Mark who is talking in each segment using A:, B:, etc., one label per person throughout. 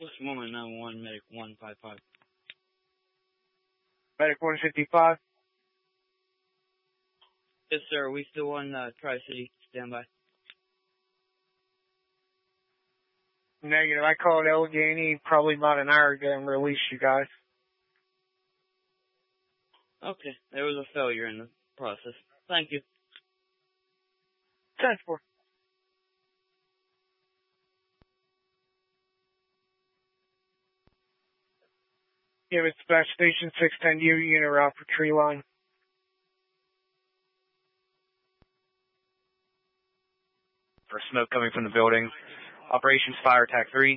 A: What's 191, Medic 155?
B: Medic 155.
A: Yes, sir. We still on Tri-City. Standby.
B: Negative. I called Allegheny probably about an hour ago and released you guys.
A: Okay. There was a failure in the process. Thank you.
B: 10-4. Yeah, it's Dispatch Station 610U, unit route for tree line.
C: For smoke coming from the building. Operations Fire Attack 3.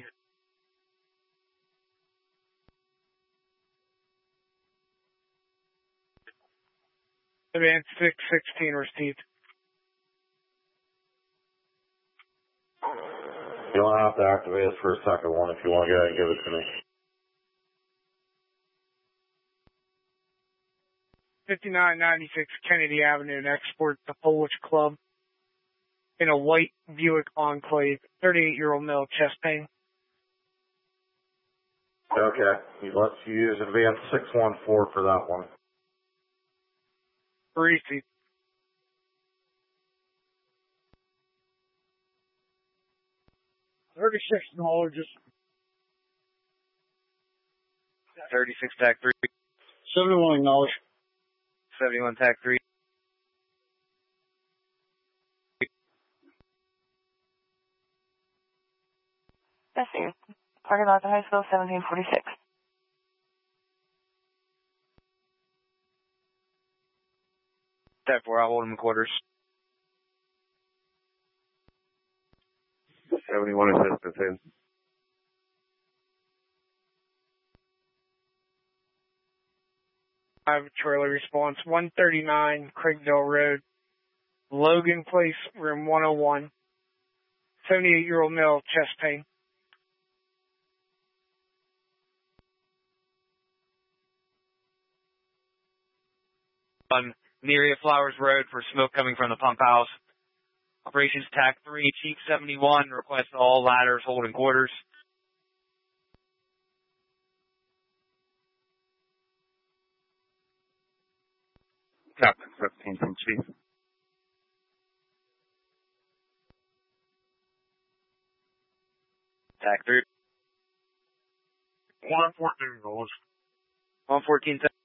B: Advance 616 received.
D: You don't have to activate us for a second one if you want to go ahead and give it to me.
B: 5996 Kennedy Avenue and export the Polish Club in a white Buick Enclave, 38-year-old male, chest pain.
D: Okay. Let's use advance 614 for that one.
B: Received. 36 knowledge.
C: 36 Tac 3.
B: 71 knowledge.
C: 71 Tac 3.
E: Yes, sir. Parking lot at High School, 1746.
C: Tac 4, I'll hold him in quarters.
D: 71 assistance in.
B: I have a trailer response. 139 Craigdale Road, Logan Place, room 101. 78-year-old male, chest pain.
C: On Nerea Flowers Road for smoke coming from the pump house. Operations Tac 3, Chief 71, request all ladders holding quarters.
D: Captain 15 from Chief.
C: Tac 3.
D: 114 goals.
C: 114